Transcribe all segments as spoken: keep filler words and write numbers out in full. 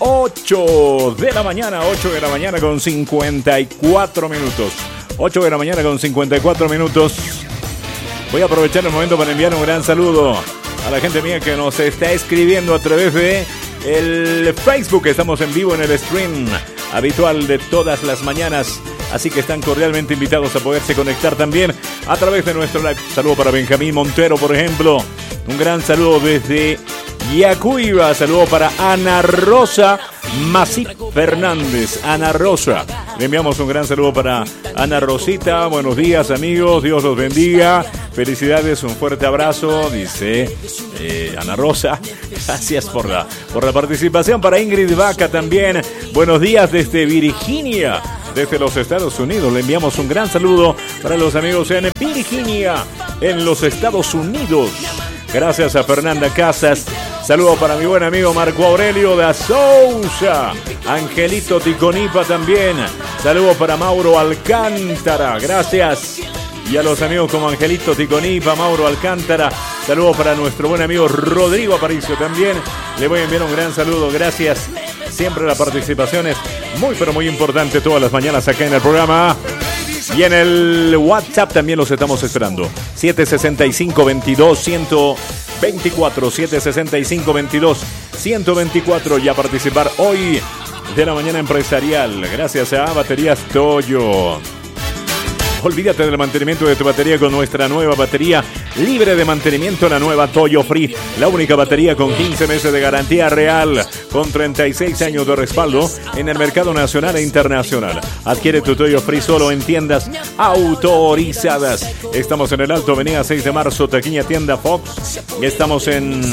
ocho de la mañana, ocho de la mañana con cincuenta y cuatro minutos. ocho de la mañana con cincuenta y cuatro minutos. Voy a aprovechar el momento para enviar un gran saludo a la gente mía que nos está escribiendo a través de el Facebook. Estamos en vivo en el stream habitual de todas las mañanas, así que están cordialmente invitados a poderse conectar también a través de nuestro live. Saludo para Benjamín Montero, por ejemplo. Un gran saludo desde Yacuiba. Saludo para Ana Rosa Masip Fernández. Ana Rosa. Le enviamos un gran saludo para Ana Rosita. Buenos días, amigos. Dios los bendiga. Felicidades, un fuerte abrazo, dice eh, Ana Rosa. Gracias por la, por la participación. Para Ingrid Vaca también. Buenos días desde Virginia, desde los Estados Unidos. Le enviamos un gran saludo para los amigos en Virginia, en los Estados Unidos. Gracias a Fernanda Casas. Saludo para mi buen amigo Marco Aurelio da Sousa. Angelito Ticonipa también. Saludo para Mauro Alcántara. Gracias. Y a los amigos como Angelito Ticonipa, Mauro Alcántara. Saludo para nuestro buen amigo Rodrigo Aparicio también. Le voy a enviar un gran saludo. Gracias. Siempre la participación es muy pero muy importante todas las mañanas acá en el programa. Y en el WhatsApp también los estamos esperando. siete seis cinco, veintidós, ciento veinticuatro. siete seis cinco, veintidós, ciento veinticuatro. Y a participar hoy de la mañana empresarial. Gracias a Baterías Toyo. Olvídate del mantenimiento de tu batería con nuestra nueva batería libre de mantenimiento, la nueva Toyo Free. La única batería con quince meses de garantía real, con treinta y seis años de respaldo en el mercado nacional e internacional. Adquiere tu Toyo Free solo en tiendas autorizadas. Estamos en el Alto Avenida seis de marzo, Taquiña Tienda Fox. Estamos en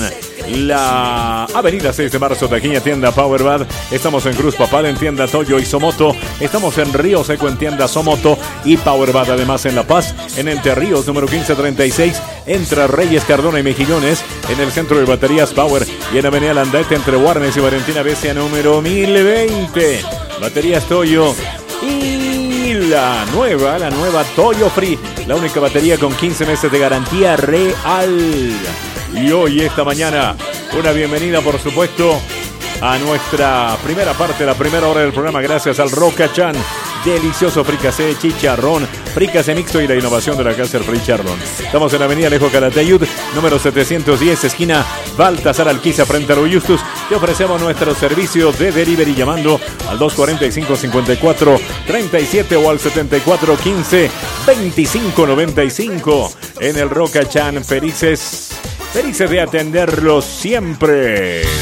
la Avenida seis de marzo, Taquiña Tienda Powerbad. Estamos en Cruz Papal en tienda Toyo y Somoto. Estamos en Río Seco en tienda Somoto y Powerbad. Además en La Paz, en Entre Ríos, número quince treinta y seis, entre Reyes, Cardona y Mejillones, en el centro de baterías Power y en Avenida Landete, entre Warnes y Valentina Becia, número mil veinte. Baterías Toyo y la nueva, la nueva Toyo Free, la única batería con quince meses de garantía real. Y hoy, esta mañana, una bienvenida, por supuesto, a nuestra primera parte, la primera hora del programa, gracias al Rocachan. Delicioso fricasé, chicharrón, fricasé mixto y la innovación de la casa del Fricharrón. Estamos en la avenida Alejo Calatayud, número setecientos diez, esquina Baltasar Alquiza, frente a lo Justus. Te ofrecemos nuestro servicio de delivery llamando al dos cuatro cinco, cincuenta y cuatro treinta y siete o al setenta y cuatro quince, veinticinco noventa y cinco. En el Rocachan, felices, felices de atenderlos siempre.